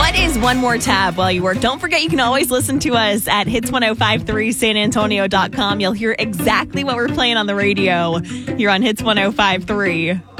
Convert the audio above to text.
What is one more tab while you work? Don't forget, you can always listen to us at hits1053sanantonio.com. You'll hear exactly what we're playing on the radio here on Hits 1053.